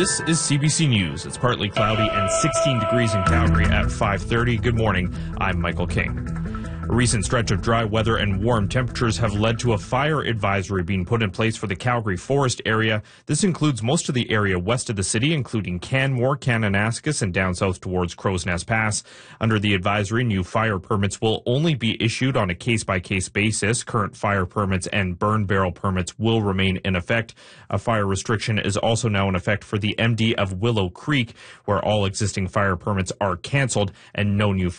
This is CBC News. It's partly cloudy and 16 degrees in Calgary at 5:30. Good morning. I'm Michael King. A recent stretch of dry weather and warm temperatures have led to a fire advisory being put in place for the Calgary Forest area. This includes most of the area west of the city, including Canmore, Kananaskis, and down south towards Crow's Nest Pass. Under the advisory, new fire permits will only be issued on a case-by-case basis. Current fire permits and burn barrel permits will remain in effect. A fire restriction is also now in effect for the MD of Willow Creek, where all existing fire permits are canceled and no new